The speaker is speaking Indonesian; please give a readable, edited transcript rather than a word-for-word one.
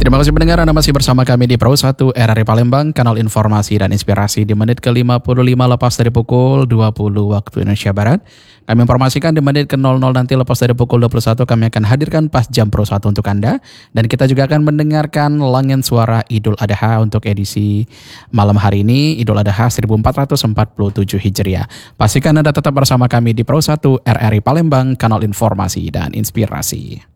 Terima kasih pendengar, Anda masih bersama kami di Pro 1 RRI Palembang, kanal informasi dan inspirasi di menit ke-55 lepas dari pukul 20 waktu Indonesia Barat. Kami informasikan di menit ke-00 nanti lepas dari pukul 21 kami akan hadirkan pas jam Pro 1 untuk Anda. Dan kita juga akan mendengarkan langit suara Idul Adha untuk edisi malam hari ini, Idul Adha 1447 Hijriah. Pastikan Anda tetap bersama kami di Pro 1 RRI Palembang, kanal informasi dan inspirasi.